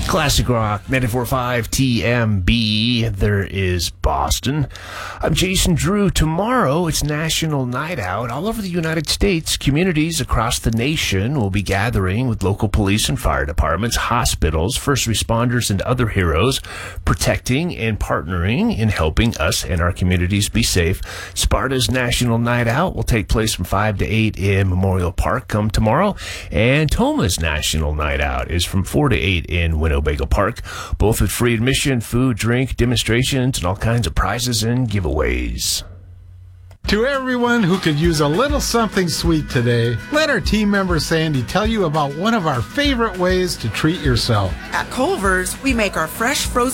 Classic Rock 94.5 TMB. There is Boston. I'm Jason Drew. Tomorrow, it's National Night Out. All over the United States, communities across the nation will be gathering with local police and fire departments, hospitals, first responders, and other heroes, protecting and partnering in helping us and our communities be safe. Sparta's National Night Out will take place from 5 to 8 in Memorial Park come tomorrow, and Toma's National Night Out is from 4 to 8 in Winnebago Park, both with free admission, food, drink, demonstrations, and all kinds of prizes and giveaways. To everyone who could use a little something sweet today, let our team member Sandy tell you about one of our favorite ways to treat yourself. At Culver's, we make our fresh frozen